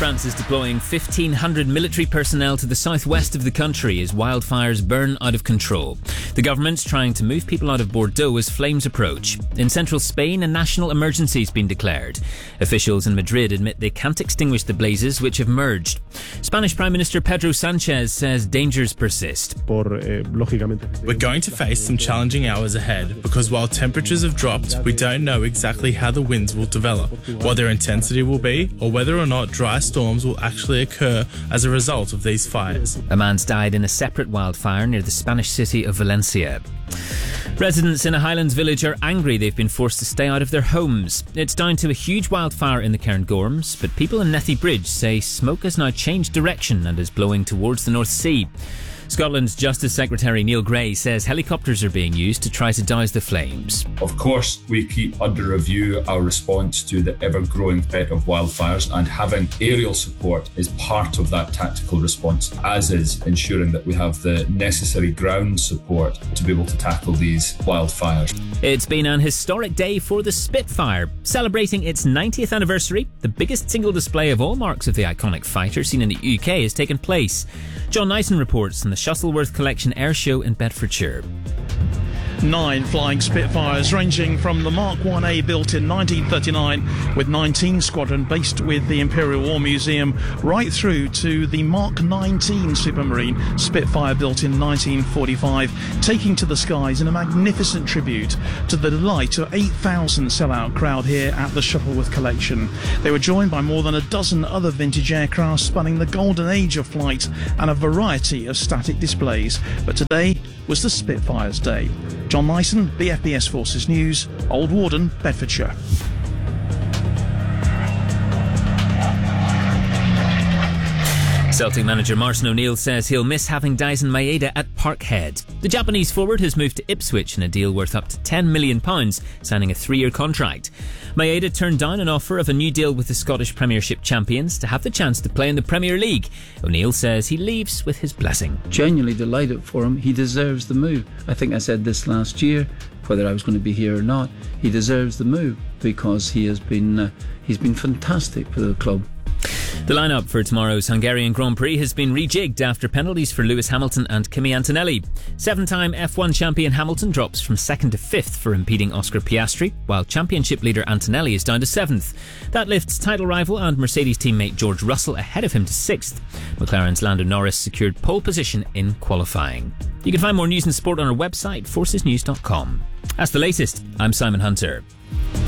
France is deploying 1,500 military personnel to the southwest of the country as wildfires burn out of control. The government's trying to move people out of Bordeaux as flames approach. In central Spain, a national emergency has been declared. Officials in Madrid admit they can't extinguish the blazes which have merged. Spanish Prime Minister Pedro Sanchez says dangers persist. We're going to face some challenging hours ahead because while temperatures have dropped, we don't know exactly how the winds will develop, what their intensity will be, or whether or not dry storms will actually occur as a result of these fires. A man's died in a separate wildfire near the Spanish city of Valencia. Residents in a Highlands village are angry they've been forced to stay out of their homes. It's down to a huge wildfire in the Cairngorms, but people in Nethy Bridge say smoke has now changed direction and is blowing towards the North Sea. Scotland's Justice Secretary Neil Gray says helicopters are being used to try to douse the flames. Of course, we keep under review our response to the ever-growing threat of wildfires, and having aerial support is part of that tactical response, as is ensuring that we have the necessary ground support to be able to tackle these wildfires. It's been an historic day for the Spitfire. Celebrating its 90th anniversary, the biggest single display of all marks of the iconic fighter seen in the UK has taken place. John Nyson reports on the Shuttleworth Collection Air Show in Bedfordshire. 9 flying Spitfires ranging from the Mark 1A built in 1939 with 19 Squadron based with the Imperial War Museum right through to the Mark 19 Supermarine Spitfire built in 1945, taking to the skies in a magnificent tribute to the delight of 8,000 sellout crowd here at the Shuttleworth Collection. They were joined by more than a dozen other vintage aircraft spanning the golden age of flight and a variety of static displays, but today was the Spitfires Day. John Nyson, BFBS Forces News, Old Warden, Bedfordshire. Celtic manager Martin O'Neill says he'll miss having Daisen Maeda at Parkhead. The Japanese forward has moved to Ipswich in a deal worth up to £10 million, signing a 3-year contract. Maeda turned down an offer of a new deal with the Scottish Premiership champions to have the chance to play in the Premier League. O'Neill says he leaves with his blessing. Genuinely delighted for him. He deserves the move. I think I said this last year, whether I was going to be here or not. He deserves the move because he's been fantastic for the club. The lineup for tomorrow's Hungarian Grand Prix has been rejigged after penalties for Lewis Hamilton and Kimi Antonelli. 7-time F1 champion Hamilton drops from 2nd to 5th for impeding Oscar Piastri, while championship leader Antonelli is down to 7th. That lifts title rival and Mercedes teammate George Russell ahead of him to 6th. McLaren's Lando Norris secured pole position in qualifying. You can find more news and sport on our website, forcesnews.com. That's the latest. I'm Simon Hunter.